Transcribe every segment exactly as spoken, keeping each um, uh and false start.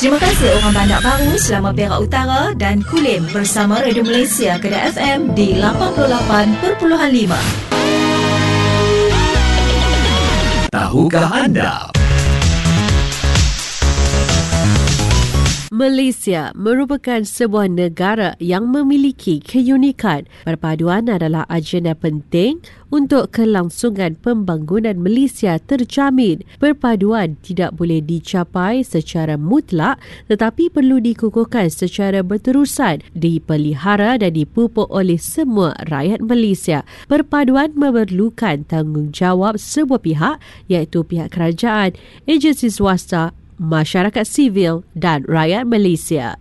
Terima kasih orang Bandar Baru, Selama Perak Utara dan Kulim bersama Radio Malaysia Kedah F M di lapan puluh lapan perpuluhan lima. Tahukah anda? Malaysia merupakan sebuah negara yang memiliki keunikan. Perpaduan adalah agenda penting untuk kelangsungan pembangunan Malaysia terjamin. Perpaduan tidak boleh dicapai secara mutlak tetapi perlu dikukuhkan secara berterusan, dipelihara dan dipupuk oleh semua rakyat Malaysia. Perpaduan memerlukan tanggungjawab sebuah pihak iaitu pihak kerajaan, agensi swasta, masyarakat sivil dan rakyat Malaysia.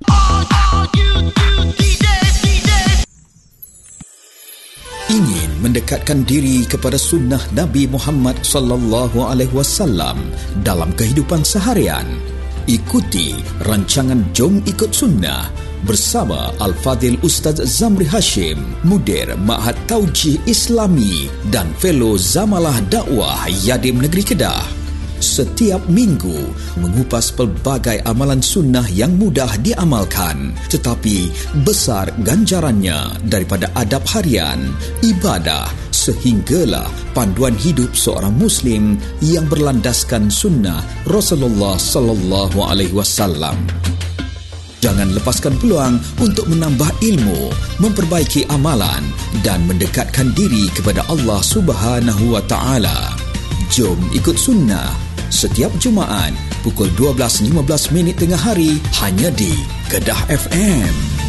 Ingin mendekatkan diri kepada sunnah Nabi Muhammad sallallahu alaihi wasallam dalam kehidupan seharian? Ikuti rancangan Jom Ikut Sunnah bersama Al-Fadhil Ustaz Zamri Hashim, Mudir Ma'had Taujih Islami dan Fellow Zamalah Dakwah Yadim Negeri Kedah. Setiap minggu mengupas pelbagai amalan sunnah yang mudah diamalkan tetapi besar ganjarannya daripada adab harian, ibadah sehinggalah panduan hidup seorang Muslim yang berlandaskan sunnah Rasulullah sallallahu alaihi wasallam. Jangan lepaskan peluang untuk menambah ilmu, memperbaiki amalan dan mendekatkan diri kepada Allah Subhanahu wa taala. Jom ikut sunnah setiap Jumaat pukul dua belas lima belas minit tengah hari hanya di Kedah F M.